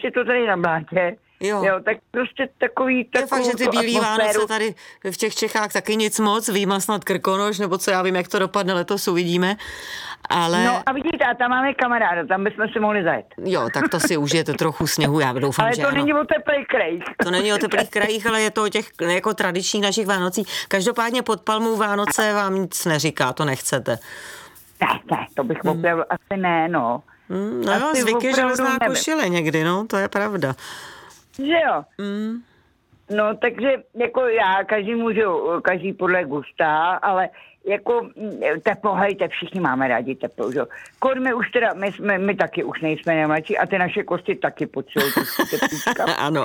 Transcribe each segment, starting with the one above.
je to tady na blátě. Jo, tak prostě takový... Je fakt, že ty bílý Vánoce tady v těch Čechách taky nic moc, výjima snad Krkonoš, nebo co já vím, jak to dopadne letos, uvidíme, ale... No a vidíte, a tam máme kamaráda, tam bychom si mohli zajet. Jo, tak to si užijete trochu sněhu, já doufám, ale že to není o teplých krajích. To není o teplých krajích, ale je to o těch jako tradičních našich Vánocí. Každopádně pod palmou Vánoce vám nic neříká, to nechcete. Ne, to bych opravdu asi ne, no. No jo, zvyk je železná košile někdy, no, to je pravda. Že jo? No, takže jako já, každý podle gusta, ale jako teplo, hejte, všichni máme rádi teplo, že jo. My už teda, my taky už nejsme nejmladší a ty naše kosti taky potřebují teplíčka. Ano.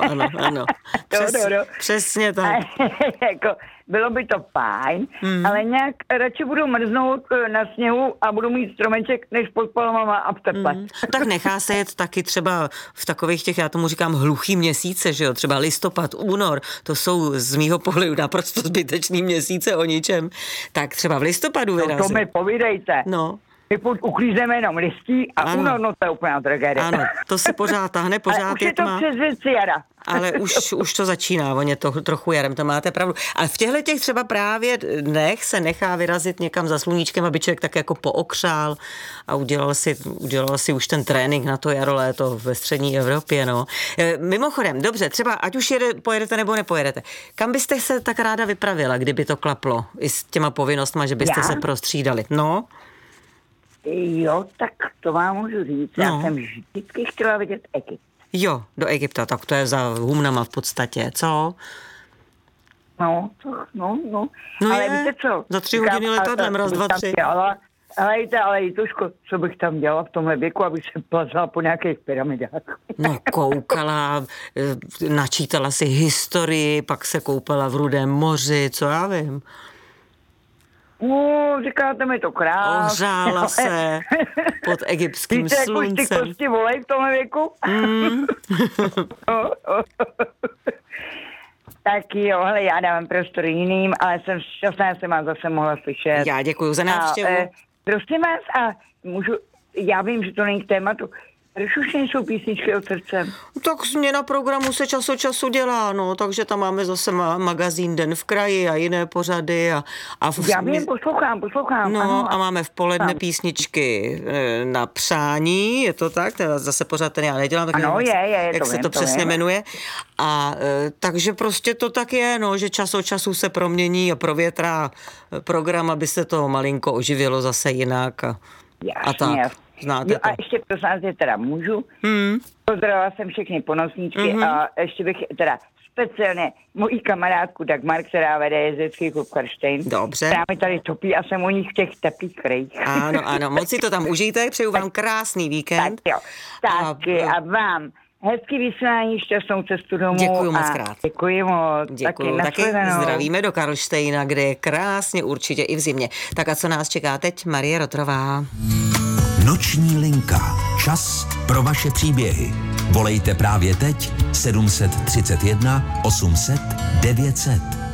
Přesně tak. Jako, bylo by to fajn, ale nějak radši budu mrznout na sněhu a budu mít stromeček než pod palmama a v teple. Tak nechá se jet taky třeba v takových těch, já tomu říkám, hluchý měsíce, že jo, třeba listopad, únor, to jsou z mýho pohledu naprosto zbytečný měsíce o ničem. Tak třeba v listopadu vyrazit. No to mi povídejte. No. My uklízeme jenom listí a únor, no to je úplná tragédie. Ano, to se pořád tahne, pořád už je to přes věci jara. Ale už to začíná, on je to trochu jarem, to máte pravdu. Ale v těchto těch třeba právě dnech se nechá vyrazit někam za sluníčkem, aby člověk tak jako pookřál a udělal si už ten trénink na to jaro, léto ve střední Evropě, no. Mimochodem, dobře, třeba ať už pojedete nebo nepojedete. Kam byste se tak ráda vypravila, kdyby to klaplo? I s těma povinnostma, že byste se prostřídali. No? Jo, tak to vám můžu říct. No. Já jsem vždycky chtěla vidět Egypt. Jo, do Egypta, tak to je za humnama v podstatě, co? No, ale víte co? Za 3 hodiny letadlem, raz, dva, tři. Ale Jituško, co bych tam dělala v tomhle věku, abych se plazala po nějakých pyramidách? No, koukala, načítala si historii, pak se koupala v Rudém moři, co já vím. Říkáte mi to krásně. Ohřála se pod egyptským sluncem. Víte, jak už ty kosti volej v tomhle věku? Tak jo, hele, já dávám prostor jiným, ale jsem šťastná, že jsem vás zase mohla slyšet. Já děkuju za návštěvu. Prosím vás, a já vím, že to není k tématu, proč už nejsou písničky od srdce? Tak změna programu se čas od času dělá, no, takže tam máme zase magazín Den v kraji a jiné pořady. Já vím, poslouchám. No, ano, a máme v poledne písničky na přání, je to tak? Zase pořád ten já nedělám, tak ano, nevím, jak to se to přesně jmenuje. A takže prostě to tak je, no, že čas od času se promění a provětrá program, aby se to malinko oživilo zase jinak a tak. Znáte jo, a ještě prosím vás, teda můžu. Pozdravila jsem všechny ponosníčky a ještě bych teda speciálně mojí kamarádku Dagmar, která vede jezdecký klub Karlštejn. Dobře. Která mi tady topí a jsem u nich v těch teplých krajích. Ano, moc si to tam užijte, přeju vám krásný víkend. Tak jo, taky a vám hezký vysílání, šťastnou cestu domů. Děkuju moc krát. Děkuji moc. Taky zdravíme do Karlštejna, kde je krásně určitě i v zimě. Tak a co nás čeká teď? Marie Rotrová. Noční linka. Čas pro vaše příběhy. Volejte právě teď 731 800 900.